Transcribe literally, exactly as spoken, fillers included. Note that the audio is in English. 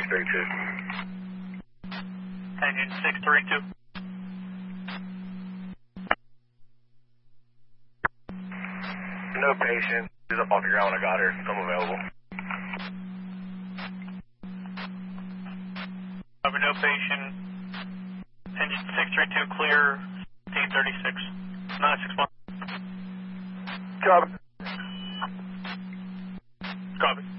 three two. Engine six three two. No patient. He's up off the ground when I got here. I'm available. Copy, no patient. Engine six three two clear, fifteen thirty-six. nine six one. Copy. Copy.